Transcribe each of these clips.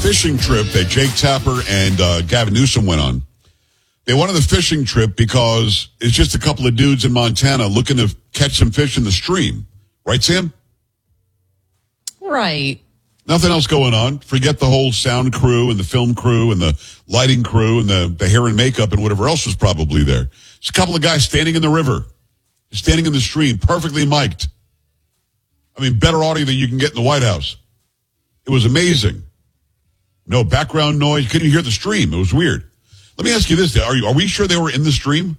fishing trip that Jake Tapper and Gavin Newsom went on. They went on the fishing trip because it's just a couple of dudes in Montana looking to catch some fish in the stream. Right, Sam? Right. Nothing else going on. Forget the whole sound crew and the film crew and the lighting crew and the hair and makeup and whatever else was probably there. It's a couple of guys standing in the river, standing in the stream, perfectly mic'd. I mean, better audio than you can get in the White House. It was amazing. No background noise. You couldn't hear the stream. It was weird. Let me ask you this. Are we sure they were in the stream?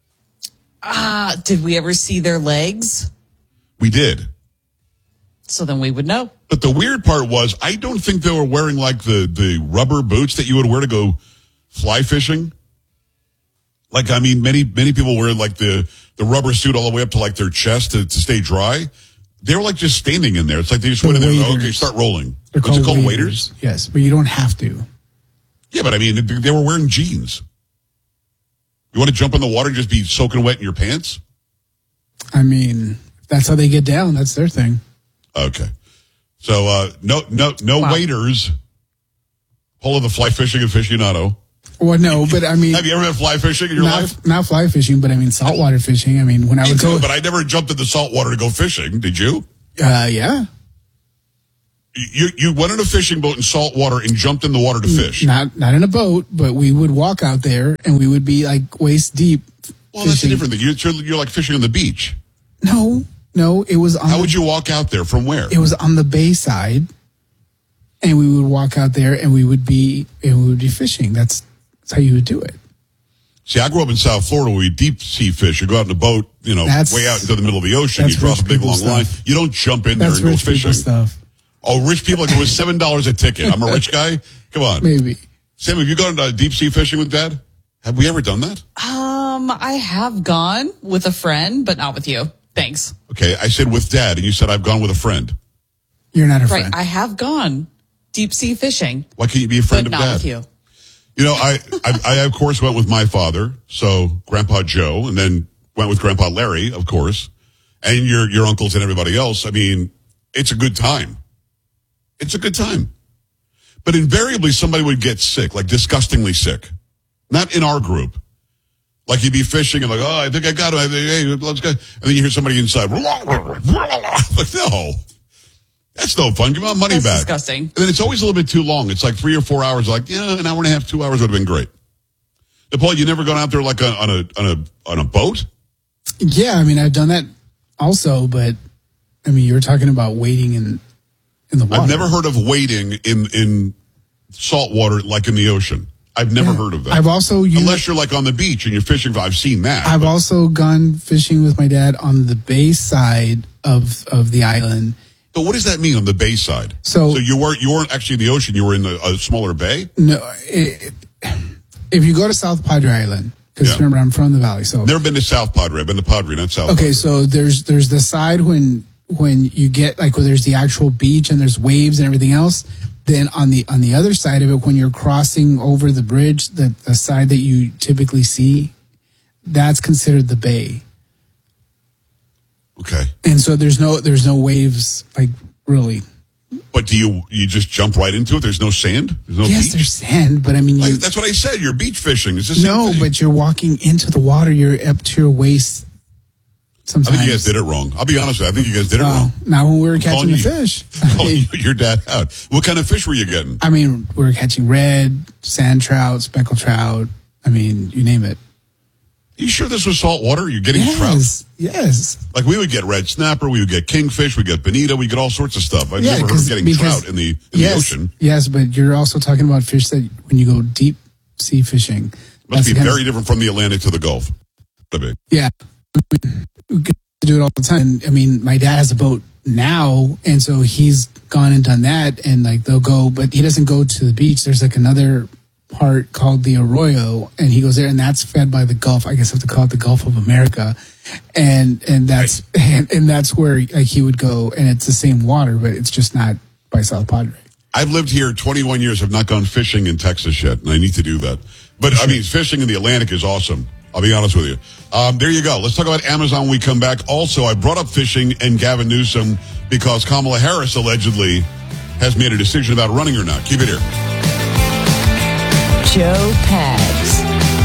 Did we ever see their legs? We did. So then we would know. But the weird part was, I don't think they were wearing like the rubber boots that you would wear to go fly fishing. Like, I mean, many people wear like the rubber suit all the way up to like their chest to stay dry. They were like just standing in there. It's like they just went in there and okay, start rolling. What's it called, waders? Yes, but you don't have to. Yeah, but I mean, they were wearing jeans. You want to jump in the water and just be soaking wet in your pants? I mean, that's how they get down. That's their thing. Okay. So, no waders. Whole of the fly fishing aficionado. Well, no, but I mean... Have you ever been fly fishing in your life? Not fly fishing, but I mean saltwater fishing. I mean, when I would go... But I never jumped in the salt water to go fishing. Did you? Yeah. You went in a fishing boat in salt water and jumped in the water to fish. Not in a boat, but we would walk out there and we would be like waist deep. Well, that's a different thing. You're like fishing on the beach. No, it was on... How would you walk out there? From where? It was on the bay side, and we would walk out there and we would be fishing. That's how you would do it. See, I grew up in South Florida where we deep sea fish. You go out in a boat, way out into the middle of the ocean. You drop a big long line. You don't jump in there and go fishing. Stuff. Oh, rich people, like it was $7 a ticket. I'm a rich guy. Come on. Maybe. Sam, have you gone deep sea fishing with Dad? Have we ever done that? I have gone with a friend, but not with you. Thanks. Okay, I said with Dad, and you said I've gone with a friend. You're not a friend. Right, I have gone deep sea fishing. Why can't you be a friend of Dad? But not with you. I of course went with my father, so Grandpa Joe, and then went with Grandpa Larry, of course, and your uncles and everybody else. I mean, it's a good time. It's a good time. But invariably somebody would get sick, like disgustingly sick. Not in our group. Like you'd be fishing and like, oh, I think I got it. Hey, let's go. And then you hear somebody inside. Like, no. That's no fun. Give my money back. That's disgusting. And then it's always a little bit too long. It's like 3 or 4 hours. Like, an hour and a half, 2 hours would have been great. Paul, you never gone out there like on a boat? Yeah, I mean, I've done that also, but I mean, you were talking about wading in the water. I've never heard of wading in salt water like in the ocean. I've never heard of that. I've also unless you're like on the beach and you're fishing. I've seen that. I've also gone fishing with my dad on the bay side of the island. But what does that mean on the bay side? So you weren't actually in the ocean. You were in a smaller bay. No, if you go to South Padre Island, because remember I'm from the valley, so never been to South Padre. I've been to Padre, not South. Okay, Padre. so there's the side when you get like where there's the actual beach and there's waves and everything else. Then on the other side of it, when you're crossing over the bridge, the side that you typically see, that's considered the bay. Okay. And so there's no waves, like, really. But do you just jump right into it? There's no sand? There's no yes, beach? There's sand, but I mean... that's what I said. You're beach fishing. It's the same thing. But you're walking into the water. You're up to your waist sometimes. I think you guys did it wrong. I'll be honest with you. I think you guys did it wrong. Not when we were catching the fish. Calling your dad out. What kind of fish were you getting? I mean, we were catching red, sand trout, speckled trout. I mean, you name it. You sure this was salt water? You're getting trout? Yes. Like we would get red snapper, we would get kingfish, we get bonita, we get all sorts of stuff. I've never heard of getting trout in the ocean. Yes, but you're also talking about fish that when you go deep sea fishing. Must be very different from the Atlantic to the Gulf. Yeah. We do it all the time. I mean, my dad has a boat now, and so he's gone and done that, and like they'll go, but he doesn't go to the beach. There's like another part called the Arroyo, and he goes there, and that's fed by the Gulf. I guess I have to call it the Gulf of America, and that's and that's where like he would go, and it's the same water, but it's just not by South Padre. I've lived here 21 years. I've not gone fishing in Texas yet, and I need to do that. But I mean, fishing in the Atlantic is awesome. I'll be honest with you. There you go. Let's talk about Amazon when we come back. Also, I brought up fishing and Gavin Newsom because Kamala Harris allegedly has made a decision about running or not. Keep it here. Joe Pags.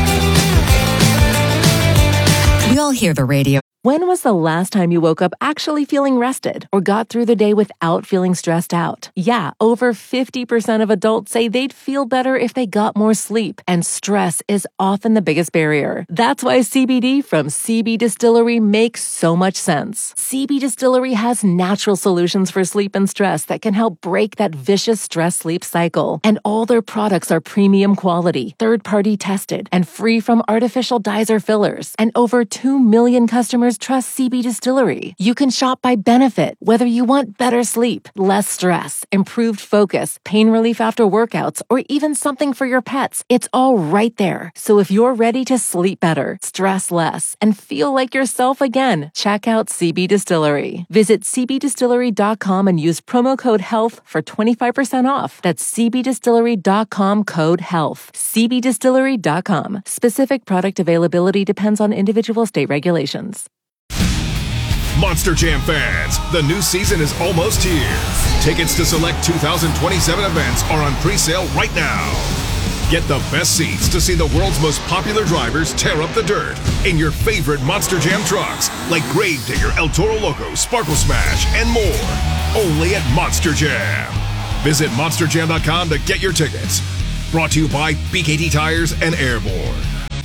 We all hear the radio. When was the last time you woke up actually feeling rested or got through the day without feeling stressed out? Yeah, over 50% of adults say they'd feel better if they got more sleep, and stress is often the biggest barrier. That's why CBD from CB Distillery makes so much sense. CB Distillery has natural solutions for sleep and stress that can help break that vicious stress-sleep cycle. And all their products are premium quality, third-party tested, and free from artificial dyes or fillers. And over 2 million customers trust CB Distillery. You can shop by benefit, whether you want better sleep, less stress, improved focus, pain relief after workouts, or even something for your pets. It's all right there. So if you're ready to sleep better, stress less, and feel like yourself again, check out CB Distillery. Visit cbdistillery.com and use promo code HEALTH for 25% off. That's cbdistillery.com code HEALTH. cbdistillery.com. Specific product availability depends on individual state regulations. Monster Jam fans, the new season is almost here. Tickets to select 2027 events are on pre-sale right now. Get the best seats to see the world's most popular drivers tear up the dirt in your favorite Monster Jam trucks, like Gravedigger, El Toro Loco, Sparkle Smash, and more. Only at Monster Jam. Visit monsterjam.com to get your tickets. Brought to you by BKT Tires and Airborne.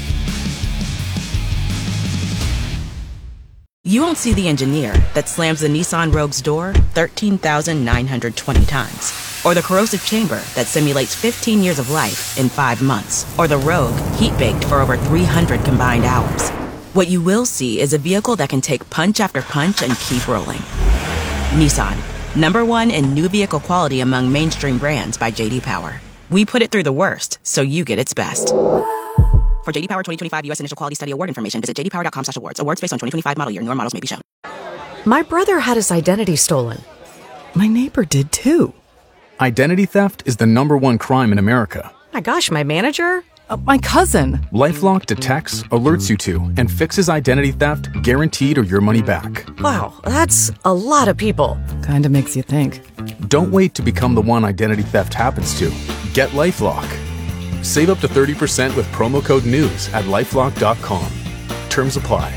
You won't see the engineer that slams the Nissan Rogue's door 13,920 times. Or the corrosive chamber that simulates 15 years of life in 5 months. Or the Rogue heat-baked for over 300 combined hours. What you will see is a vehicle that can take punch after punch and keep rolling. Nissan, #1 in new vehicle quality among mainstream brands by J.D. Power. We put it through the worst, so you get its best. For J.D. Power 2025 U.S. Initial Quality Study Award information, visit jdpower.com/awards. Awards based on 2025 model year. Newer models may be shown. My brother had his identity stolen. My neighbor did too. Identity theft is the #1 crime in America. My gosh, my manager? My cousin. LifeLock detects, alerts you to, and fixes identity theft guaranteed or your money back. Wow, that's a lot of people. Kinda makes you think. Don't wait to become the one identity theft happens to. Get LifeLock. Save up to 30% with promo code NEWS at lifelock.com. Terms apply.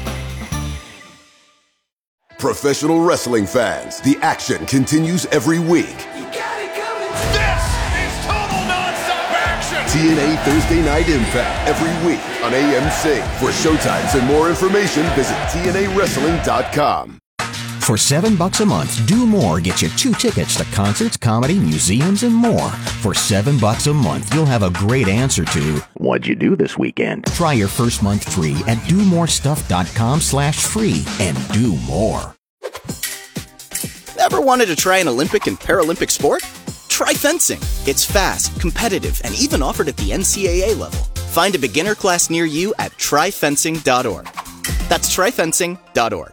Professional wrestling fans, the action continues every week. This is total nonstop action! TNA Thursday Night Impact every week on AMC. For showtimes and more information, visit TNAWrestling.com. For $7 a month, Do More gets you 2 tickets to concerts, comedy, museums, and more. For $7 a month, you'll have a great answer to, what'd you do this weekend? Try your first month free at domorestuff.com/free and do more. Ever wanted to try an Olympic and Paralympic sport? Try fencing. It's fast, competitive, and even offered at the NCAA level. Find a beginner class near you at tryfencing.org. That's tryfencing.org.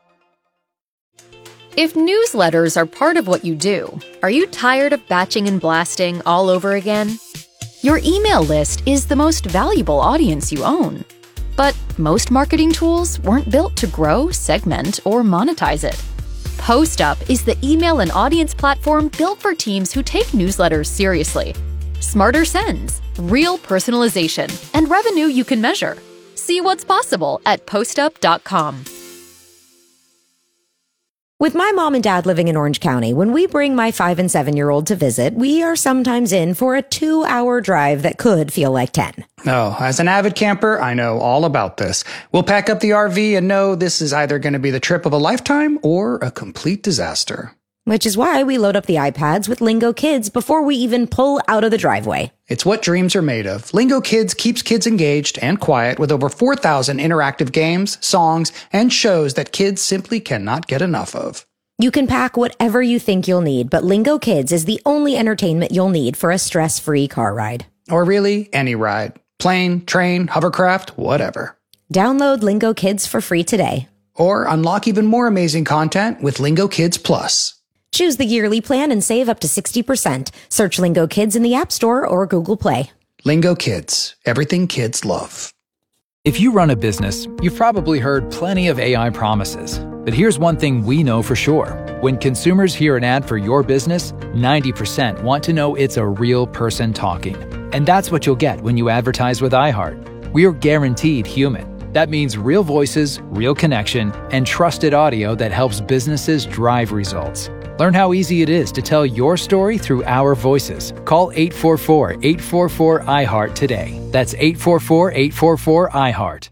If newsletters are part of what you do, are you tired of batching and blasting all over again? Your email list is the most valuable audience you own. But most marketing tools weren't built to grow, segment, or monetize it. PostUp is the email and audience platform built for teams who take newsletters seriously. Smarter sends, real personalization, and revenue you can measure. See what's possible at postup.com. With my mom and dad living in Orange County, when we bring my 5 and 7-year-old to visit, we are sometimes in for a 2-hour drive that could feel like 10. Oh, as an avid camper, I know all about this. We'll pack up the RV and know this is either going to be the trip of a lifetime or a complete disaster. Which is why we load up the iPads with Lingo Kids before we even pull out of the driveway. It's what dreams are made of. Lingo Kids keeps kids engaged and quiet with over 4,000 interactive games, songs, and shows that kids simply cannot get enough of. You can pack whatever you think you'll need, but Lingo Kids is the only entertainment you'll need for a stress-free car ride. Or really, any ride. Plane, train, hovercraft, whatever. Download Lingo Kids for free today. Or unlock even more amazing content with Lingo Kids Plus. Choose the yearly plan and save up to 60%. Search Lingo Kids in the App Store or Google Play. Lingo Kids. Everything kids love. If you run a business, you've probably heard plenty of AI promises. But here's one thing we know for sure. When consumers hear an ad for your business, 90% want to know it's a real person talking. And that's what you'll get when you advertise with iHeart. We are guaranteed human. That means real voices, real connection, and trusted audio that helps businesses drive results. Learn how easy it is to tell your story through our voices. Call 844-844-iHeart today. That's 844-844-iHeart.